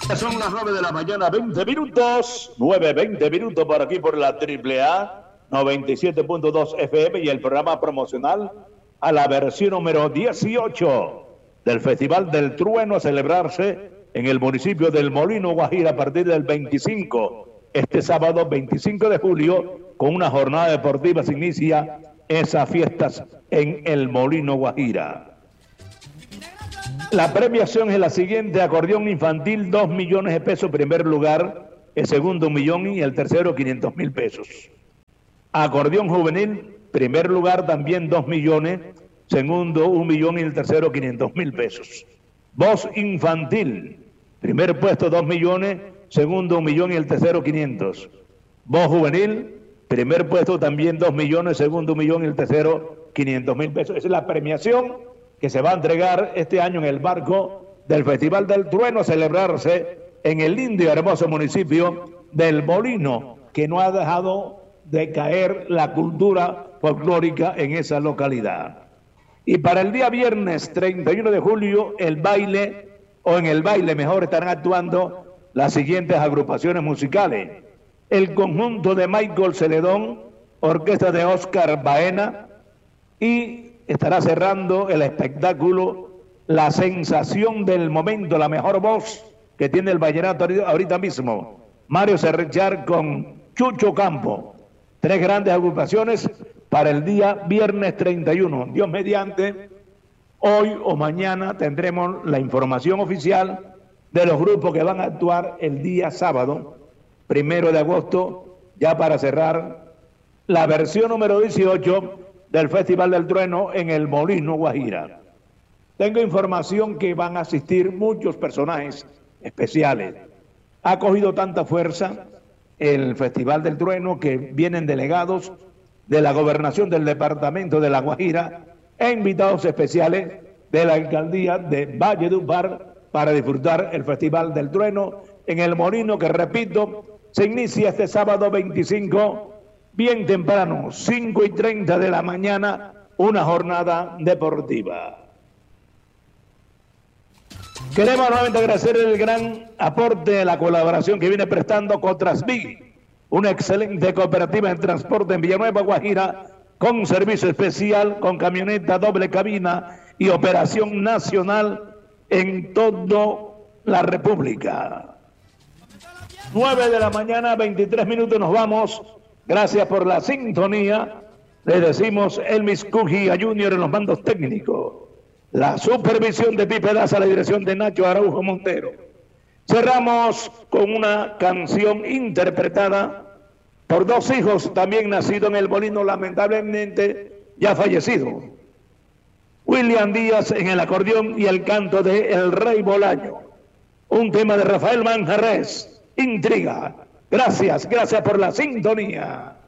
Son las 9 de la mañana, 20 minutos. 9:20 minutos por aquí por la AAA 97.2 FM y el programa promocional a la versión número 18 del Festival del Trueno a celebrarse en el municipio del Molino, Guajira, a partir del 25. Este sábado 25 de julio, con una jornada deportiva, se inicia esas fiestas en el Molino, Guajira. La premiación es la siguiente: acordeón infantil, 2 millones de pesos, primer lugar, el segundo 1 millón y el tercero 500,000 pesos. Acordeón juvenil, primer lugar también 2 millones, segundo 1 millón y el tercero 500,000 pesos. Voz infantil, primer puesto 2 millones, segundo 1 millón y el tercero 500. Voz juvenil, primer puesto también 2 millones, segundo 1 millón y el tercero 500,000 pesos. Esa es la premiación que se va a entregar este año en el marco del Festival del Trueno a celebrarse en el lindo y hermoso municipio del Molino, que no ha dejado de caer la cultura folclórica en esa localidad. Y para el día viernes 31 de julio, en el baile mejor, estarán actuando las siguientes agrupaciones musicales: el conjunto de Michael Celedón, orquesta de Oscar Baena, y estará cerrando el espectáculo la sensación del momento, la mejor voz que tiene el vallenato ahorita mismo, Mario Serrechar con Chucho Campo. 3 grandes agrupaciones para el día viernes 31. Dios mediante, hoy o mañana tendremos la información oficial de los grupos que van a actuar el día sábado, 1 de agosto, ya para cerrar la versión número 18 del Festival del Trueno en el Molino, Guajira. Tengo información que van a asistir muchos personajes especiales. Ha cogido tanta fuerza el Festival del Trueno que vienen delegados de la gobernación del departamento de La Guajira e invitados especiales de la alcaldía de Valledupar para disfrutar el Festival del Trueno en el Molino, que repito, se inicia este sábado 25, bien temprano, 5:30 de la mañana, una jornada deportiva. Queremos nuevamente agradecer el gran aporte, la colaboración que viene prestando Cotrasbí, una excelente cooperativa en transporte en Villanueva, Guajira, con servicio especial, con camioneta doble cabina y operación nacional en toda la República. 9 de la mañana, 23 minutos, nos vamos. Gracias por la sintonía. Le decimos Elmis Cujía Junior en los mandos técnicos. La supervisión de Pipe Daza, la dirección de Nacho Araujo Montero. Cerramos con una canción interpretada por 2 hijos también nacidos en el Molino, lamentablemente ya fallecido. William Díaz en el acordeón y el canto de El Rey Bolaño. Un tema de Rafael Manjarres, Intriga. Gracias por la sintonía.